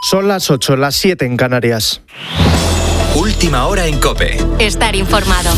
Son las 8, las 7 en Canarias. Última hora en COPE. Estar informado.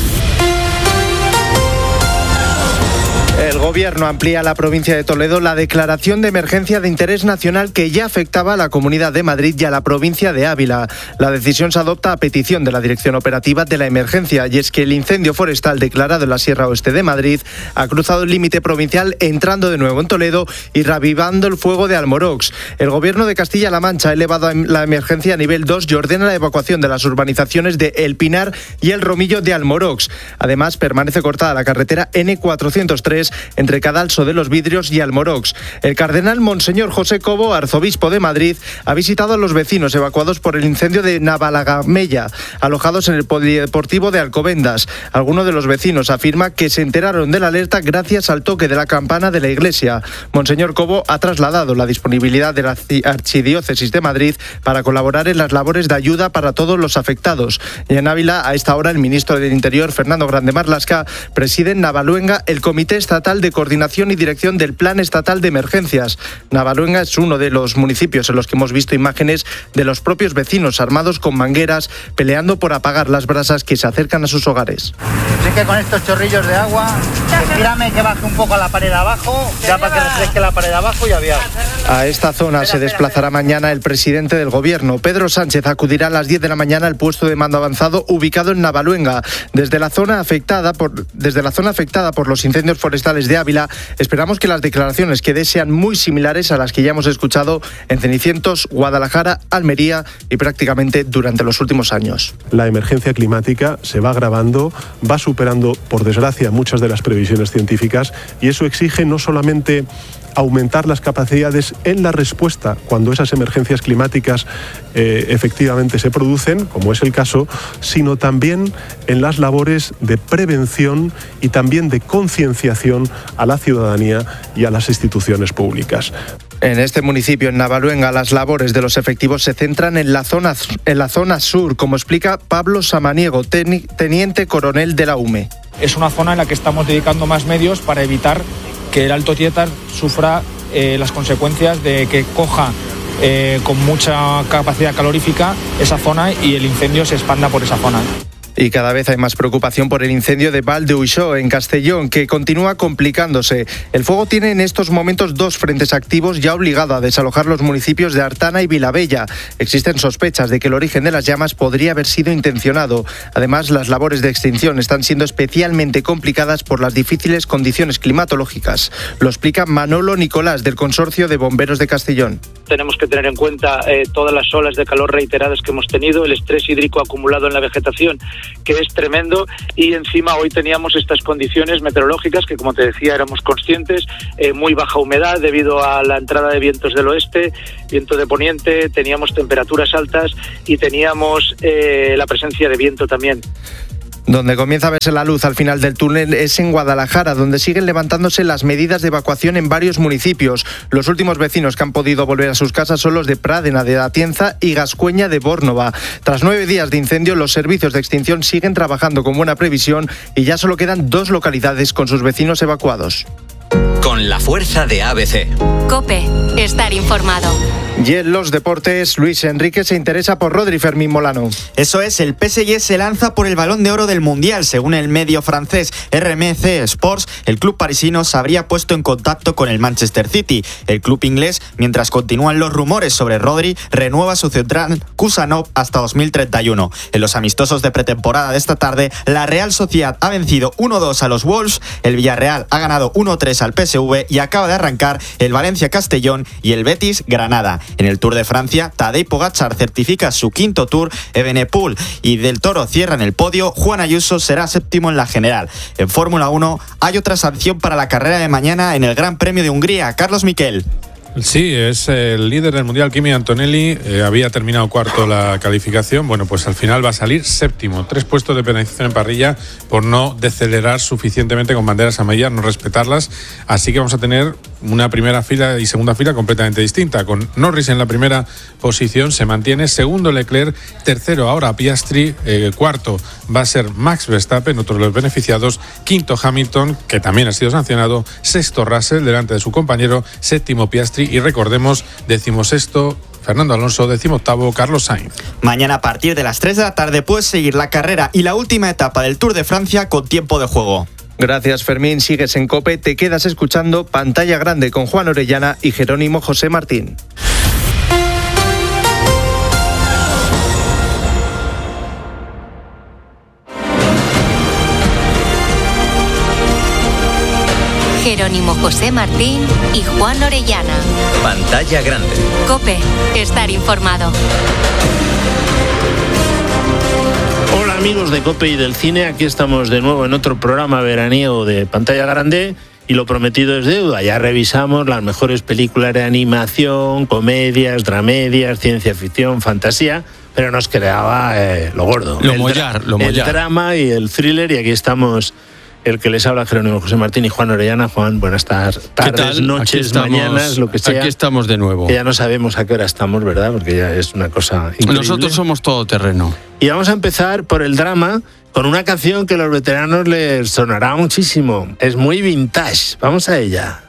El Gobierno amplía a la provincia de Toledo la declaración de emergencia de interés nacional que ya afectaba a la Comunidad de Madrid y a la provincia de Ávila. La decisión se adopta a petición de la Dirección Operativa de la Emergencia, y es que el incendio forestal declarado en la Sierra Oeste de Madrid ha cruzado el límite provincial, entrando de nuevo en Toledo y reavivando el fuego de Almorox. El Gobierno de Castilla-La Mancha ha elevado la emergencia a nivel 2 y ordena la evacuación de las urbanizaciones de El Pinar y El Romillo de Almorox. Además, permanece cortada la carretera N403 entre Cadalso de los Vidrios y Almorox. El cardenal Monseñor José Cobo, arzobispo de Madrid, ha visitado a los vecinos evacuados por el incendio de Navalagamella, alojados en el polideportivo de Alcobendas. Alguno de los vecinos afirma que se enteraron de la alerta gracias al toque de la campana de la iglesia. Monseñor Cobo ha trasladado la disponibilidad de la Archidiócesis de Madrid para colaborar en las labores de ayuda para todos los afectados. Y en Ávila, a esta hora, el ministro del Interior, Fernando Grande Marlaska, preside en Navaluenga el Comité Estatal de Coordinación y Dirección del Plan Estatal de Emergencias. Navaluenga es uno de los municipios en los que hemos visto imágenes de los propios vecinos armados con mangueras peleando por apagar las brasas que se acercan a sus hogares. Así que con estos chorrillos de agua, espérame que baje un poco a la pared de abajo, ya para que refresque la pared de abajo y aviar. A esta zona se desplazará mañana el presidente del Gobierno. Pedro Sánchez acudirá a las 10 de la mañana al puesto de mando avanzado ubicado en Navaluenga. Desde la zona afectada por los incendios forestales de Ávila, esperamos que las declaraciones que dé sean muy similares a las que ya hemos escuchado en Cenicientos, Guadalajara, Almería y prácticamente durante los últimos años. La emergencia climática se va agravando, va superando, por desgracia, muchas de las previsiones científicas, y eso exige no solamente aumentar las capacidades en la respuesta cuando esas emergencias climáticas efectivamente se producen, como es el caso, sino también en las labores de prevención y también de concienciación a la ciudadanía y a las instituciones públicas. En este municipio, en Navaluenga, las labores de los efectivos se centran en la zona sur, como explica Pablo Samaniego, teniente coronel de la UME. Es una zona en la que estamos dedicando más medios para evitar que el Alto Tietar sufra las consecuencias de que coja con mucha capacidad calorífica esa zona y el incendio se expanda por esa zona. Y cada vez hay más preocupación por el incendio de Val de Uixó, en Castellón, que continúa complicándose. El fuego tiene en estos momentos 2 frentes activos y ha obligado a desalojar los municipios de Artana y Vilabella. Existen sospechas de que el origen de las llamas podría haber sido intencionado. Además, las labores de extinción están siendo especialmente complicadas por las difíciles condiciones climatológicas. Lo explica Manolo Nicolás, del Consorcio de Bomberos de Castellón. Tenemos que tener en cuenta todas las olas de calor reiteradas que hemos tenido, el estrés hídrico acumulado en la vegetación, que es tremendo, y encima hoy teníamos estas condiciones meteorológicas que, como te decía, éramos conscientes, muy baja humedad debido a la entrada de vientos del oeste, viento de poniente, teníamos temperaturas altas y teníamos la presencia de viento también. Donde comienza a verse la luz al final del túnel es en Guadalajara, donde siguen levantándose las medidas de evacuación en varios municipios. Los últimos vecinos que han podido volver a sus casas son los de Pradena de Atienza y Gascueña de Bórnova. Tras 9 días de incendio, los servicios de extinción siguen trabajando con buena previsión y ya solo quedan 2 localidades con sus vecinos evacuados. Con la fuerza de ABC. COPE. Estar informado. Y en los deportes, Luis Enrique se interesa por Rodri. Fermín Molano. Eso es, el PSG se lanza por el Balón de Oro del Mundial. Según el medio francés RMC Sports, el club parisino se habría puesto en contacto con el Manchester City. El club inglés, mientras continúan los rumores sobre Rodri, renueva su central Kusanov hasta 2031. En los amistosos de pretemporada de esta tarde, la Real Sociedad ha vencido 1-2 a los Wolves, el Villarreal ha ganado 1-3 al PSV y acaba de arrancar el Valencia Castellón y el Betis Granada. En el Tour de Francia, Tadej Pogačar certifica su 5º Tour, Evenepoel y Del Toro cierran el podio, Juan Ayuso será 7º en la general. En Fórmula 1 hay otra sanción para la carrera de mañana en el Gran Premio de Hungría. Carlos Miquel. Sí, es el líder del Mundial, Kimi Antonelli, había terminado 4º la calificación, bueno, pues al final va a salir 7º, 3 puestos de penalización en parrilla por no decelerar suficientemente con banderas amarillas, no respetarlas, así que vamos a tener una primera fila y segunda fila completamente distinta, con Norris en la primera posición, se mantiene, segundo Leclerc, tercero ahora Piastri, cuarto va a ser Max Verstappen, otro de los beneficiados, quinto Hamilton, que también ha sido sancionado, sexto Russell delante de su compañero, séptimo Piastri y recordemos, 16º Fernando Alonso, 18º Carlos Sainz. Mañana a partir de las 3 de la tarde puedes seguir la carrera y la última etapa del Tour de Francia con tiempo de juego. Gracias, Fermín. Sigues en COPE, te quedas escuchando Pantalla Grande con Juan Orellana y Jerónimo José Martín. Jerónimo José Martín y Juan Orellana. Pantalla Grande. COPE, estar informado. Hola amigos de COPE y del cine, aquí estamos de nuevo en otro programa veraniego de Pantalla Grande y lo prometido es deuda. Ya revisamos las mejores películas de animación, comedias, dramedias, ciencia ficción, fantasía, pero nos quedaba lo gordo. El drama y el thriller, y aquí estamos el que les habla, Jerónimo José Martín y Juan Orellana. Juan, buenas tardes, noches, mañanas, lo que sea. Aquí estamos de nuevo. Que ya no sabemos a qué hora estamos, ¿verdad? Porque ya es una cosa increíble. Nosotros somos todoterreno. Y vamos a empezar por el drama con una canción que a los veteranos les sonará muchísimo. Es muy vintage. Vamos a ella.